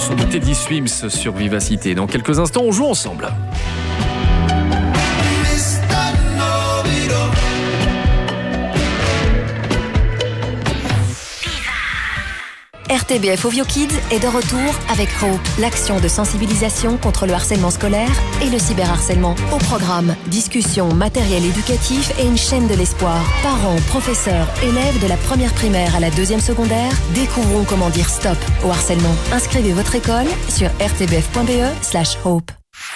son de Teddy Swims sur Vivacité. Dans quelques instants, on joue ensemble. RTBF Ovio Kids est de retour avec Hope, l'action de sensibilisation contre le harcèlement scolaire et le cyberharcèlement. Au programme, discussions, matériel éducatif et une chaîne de l'espoir. Parents, professeurs, élèves de la première primaire à la deuxième secondaire, découvrons comment dire stop au harcèlement. Inscrivez votre école sur rtbf.be/hope.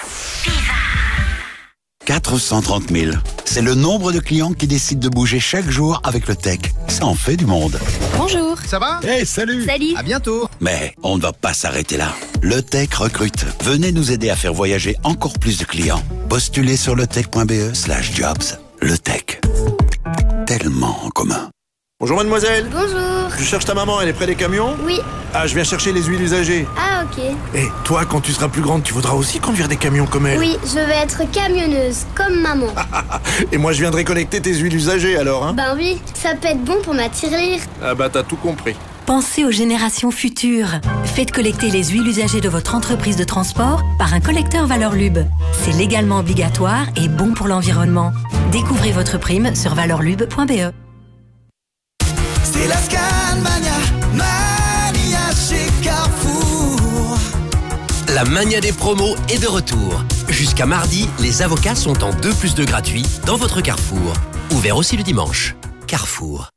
430 000. C'est le nombre de clients qui décident de bouger chaque jour avec le tech. Ça en fait du monde. Bonjour. Ça va? Hey, salut! Salut. À bientôt. Mais on ne va pas s'arrêter là. Le Tech recrute. Venez nous aider à faire voyager encore plus de clients. Postulez sur letech.be/jobs. Le Tech. Tellement en commun. Bonjour mademoiselle. Bonjour. Je cherche ta maman, elle est près des camions? Oui. Ah, je viens chercher les huiles usagées. Ah, ok. Et toi, quand tu seras plus grande, tu voudras aussi conduire des camions comme elle? Oui, je vais être camionneuse, comme maman. Et moi, je viendrai collecter tes huiles usagées alors, hein? Ben oui, ça peut être bon pour ma tirelire. Ah bah t'as tout compris. Pensez aux générations futures. Faites collecter les huiles usagées de votre entreprise de transport par un collecteur Valeur Lube. C'est légalement obligatoire et bon pour l'environnement. Découvrez votre prime sur valeurlube.be. C'est la Scanmania, Mania chez Carrefour. La mania des promos est de retour. Jusqu'à mardi, les avocats sont en 2+2 gratuits dans votre Carrefour. Ouvert aussi le dimanche. Carrefour.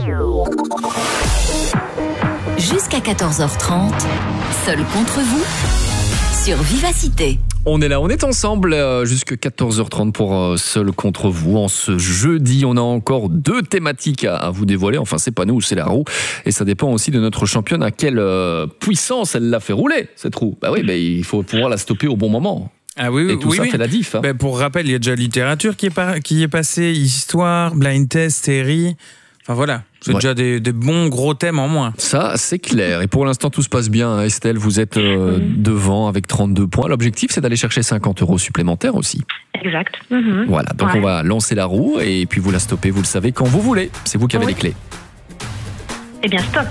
Jusqu'à 14h30, seul contre vous, sur Vivacité. On est là, on est ensemble jusqu'à 14h30 pour Seul contre vous. En ce jeudi, on a encore 2 thématiques à vous dévoiler. Enfin, c'est pas nous, c'est la roue. Et ça dépend aussi de notre championne à quelle puissance elle l'a fait rouler, cette roue. Bah oui, il faut pouvoir la stopper au bon moment. Ah oui, et tout ça fait la diff. Hein. Pour rappel, il y a déjà littérature qui est passée, histoire, blind test, série. Enfin voilà, c'est déjà des bons gros thèmes en moins. Ça, c'est clair. Et pour l'instant, tout se passe bien. Estelle, vous êtes devant avec 32 points. L'objectif, c'est d'aller chercher 50 € supplémentaires aussi. Exact. Voilà, donc on va lancer la roue et puis vous la stoppez, vous le savez, quand vous voulez. C'est vous qui avez les clés. Eh bien, stop.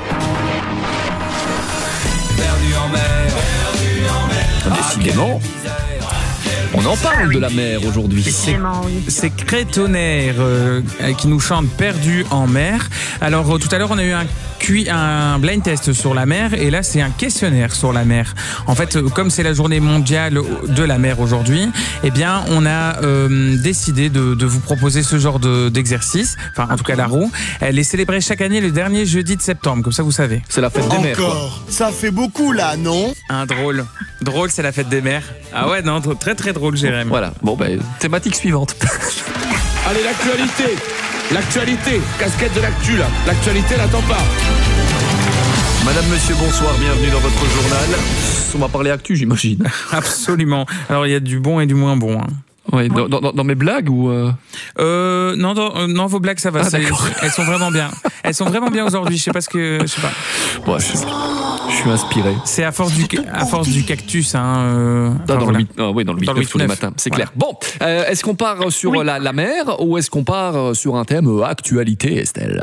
Perdu en mer. Décidément. On en parle de la mer aujourd'hui. C'est Crétonnerre qui nous chante Perdu en mer. Alors tout à l'heure on a eu un blind test sur la mer et là c'est un questionnaire sur la mer. En fait, comme c'est la journée mondiale de la mer aujourd'hui, eh bien on a décidé de vous proposer ce genre d'exercice. Enfin en tout cas la roue. Elle est célébrée chaque année le dernier jeudi de septembre, comme ça vous savez. C'est la fête des mers. Encore. Ça fait beaucoup là, non? Un drôle, c'est la fête des mers. Ah ouais, non, très très drôle, Jérémy. Voilà, thématique suivante. Allez, l'actualité, casquette de l'actu là. L'actualité, elle attend pas. Madame, monsieur, bonsoir, bienvenue dans votre journal. On va parler actu, j'imagine. Absolument. Alors il y a du bon et du moins bon. Hein. Oui, dans mes blagues ou non, vos blagues ça va. Elles sont vraiment bien. Elles sont vraiment bien aujourd'hui. Je sais pas. Ouais, je suis inspiré. C'est à force du cactus. Hein, dans voilà. le 8-9 tous les matins, c'est clair. Bon, est-ce qu'on part sur la mer ou est-ce qu'on part sur un thème actualité, Estelle?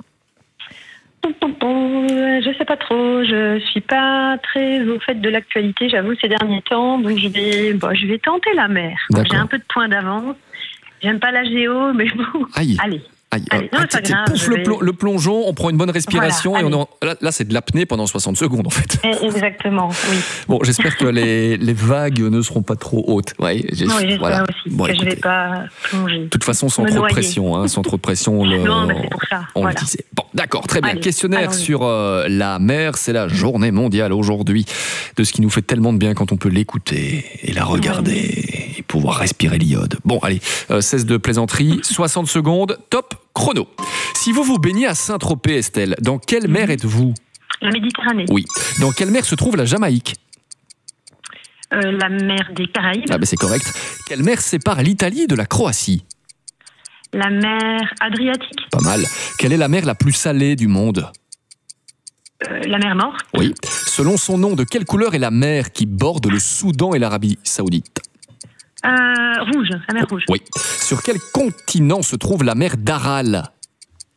Je sais pas trop, je suis pas très au fait de l'actualité, j'avoue, ces derniers temps, donc je vais tenter la mer. J'ai un peu de points d'avance. J'aime pas la géo, mais bon. Aïe. Allez. Non, pouf, le plongeon, on prend une bonne respiration voilà, et là c'est de l'apnée pendant 60 secondes en fait. Exactement, oui. Bon, j'espère que les vagues ne seront pas trop hautes. Ouais, j'espère aussi que je vais pas plonger. De toute façon, sans trop de pression, Non, mais c'est pour ça. On le disait. Bon, d'accord, très bien. Allez, questionnaire sur la mer, c'est la journée mondiale aujourd'hui de ce qui nous fait tellement de bien quand on peut l'écouter et la regarder et pouvoir respirer l'iode. Bon, allez, cesse de plaisanterie, 60 secondes, top chrono. Si vous vous baignez à Saint-Tropez, Estelle, dans quelle mer êtes-vous? La Méditerranée. Oui. Dans quelle mer se trouve la Jamaïque? La mer des Caraïbes. Ah ben c'est correct. Quelle mer sépare l'Italie de la Croatie? La mer Adriatique. Pas mal. Quelle est la mer la plus salée du monde? La mer Morte. Oui. Selon son nom, de quelle couleur est la mer qui borde le Soudan et l'Arabie Saoudite? Rouge, la mer Rouge. Oui. Sur quel continent se trouve la mer d'Aral?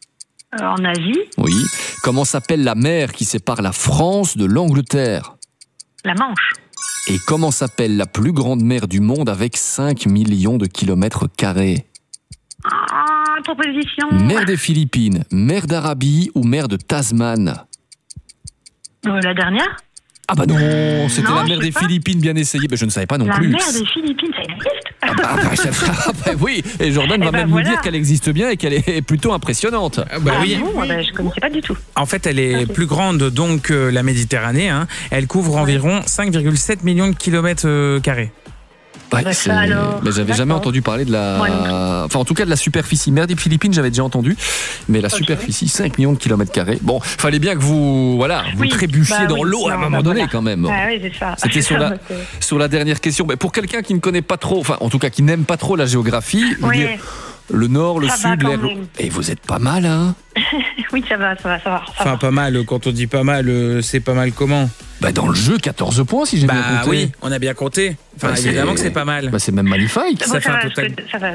En Asie. Oui. Comment s'appelle la mer qui sépare la France de l'Angleterre? La Manche. Et comment s'appelle la plus grande mer du monde avec 5 millions de kilomètres carrés? Proposition. Mer des Philippines, mer d'Arabie ou mer de Tasman? La dernière? Ah bah non, c'était Non, la mer je des sais pas. Philippines, bien essayé. Je ne savais pas non plus. La mer des Philippines, ça existe? Oui, et Jordan va même nous dire qu'elle existe bien et qu'elle est plutôt impressionnante. Oui. Bon, je connaissais pas du tout. En fait, elle est plus grande donc que la Méditerranée. Hein. Elle couvre environ 5,7 millions de kilomètres carrés. Ouais, mais j'avais jamais entendu parler de la... Enfin, en tout cas, de la superficie. Mer des Philippines, j'avais déjà entendu. Mais la superficie, 5 millions de kilomètres carrés. Bon, fallait bien que vous trébuchiez dans l'eau à un moment donné, quand même. Ah oui, c'est ça. C'était sur la dernière question. Mais pour quelqu'un qui ne connaît pas trop, enfin, en tout cas, qui n'aime pas trop la géographie, je veux dire, le nord, le sud, l'air... Et vous êtes pas mal, hein? Oui, ça va. Enfin, pas mal. Quand on dit pas mal, c'est pas mal comment? Bah, dans le jeu, 14 points, si j'ai bien compté. Oui, on a bien compté. Enfin, évidemment que c'est pas mal. Bah, c'est même magnifique. Ça fait un total...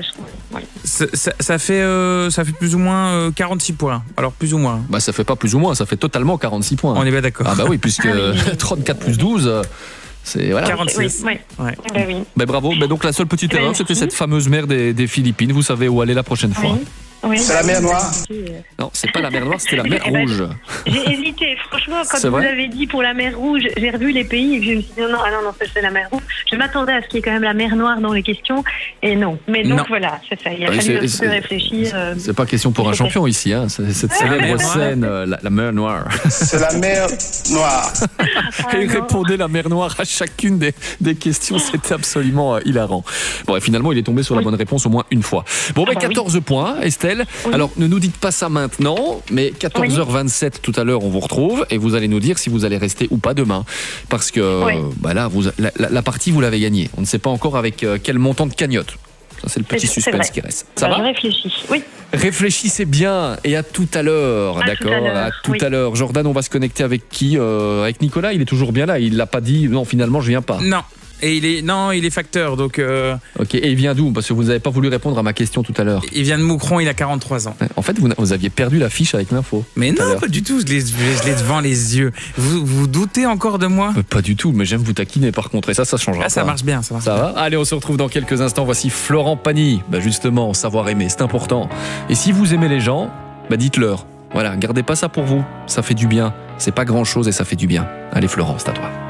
Ça fait plus ou moins 46 points. Alors, plus ou moins. Bah, ça fait pas plus ou moins, ça fait totalement 46 points. On est bien d'accord. Ah bah oui, puisque 34 plus 12... C'est voilà. 46. Oui. Ben bravo. Ben donc la seule petite erreur, c'était cette fameuse mer des Philippines. Vous savez où aller la prochaine fois. Oui. C'est la mer Noire. Non, c'est pas la mer Noire, c'était la mer Rouge. J'ai hésité, franchement, quand vous avez dit pour la mer Rouge, j'ai revu les pays et je me suis dit non, c'est la mer Rouge. Je m'attendais à ce qu'il y ait quand même la mer Noire dans les questions et non. Mais donc voilà, c'est ça. Il a fallu un petit peu réfléchir. C'est pas question pour un champion ici, hein. C'est cette célèbre scène, la mer Noire. C'est la mer Noire. Et il répondait la mer Noire à chacune des questions, c'était absolument hilarant. Bon, et finalement, il est tombé sur la bonne réponse au moins une fois. Bon, 14 points, Estelle. Oui. Alors, ne nous dites pas ça maintenant, mais 14h27 tout à l'heure, on vous retrouve et vous allez nous dire si vous allez rester ou pas demain. Parce que là, la partie, vous l'avez gagnée. On ne sait pas encore avec quel montant de cagnotte. Ça, c'est le petit suspense qui reste. Ça va ? Je réfléchis, oui. Réfléchissez bien et à tout à l'heure, d'accord ? À tout à l'heure. Jordan, on va se connecter avec qui ? Avec Nicolas, il est toujours bien là. Il l'a pas dit, non, finalement, je viens pas. Non. Et il est facteur, donc... Ok, et il vient d'où? Parce que vous n'avez pas voulu répondre à ma question tout à l'heure. Il vient de Moucron, il a 43 ans. En fait, vous aviez perdu la fiche avec l'info. Mais non, pas du tout, je l'ai devant les yeux. Vous doutez encore de moi? Pas du tout, mais j'aime vous taquiner par contre, et ça changera pas. Ça marche bien, ça va. Allez, on se retrouve dans quelques instants. Voici Florent Pagny. Justement, savoir aimer, c'est important. Et si vous aimez les gens, dites-leur. Voilà, gardez pas ça pour vous, ça fait du bien. C'est pas grand-chose et ça fait du bien. Allez Florent, c'est à toi.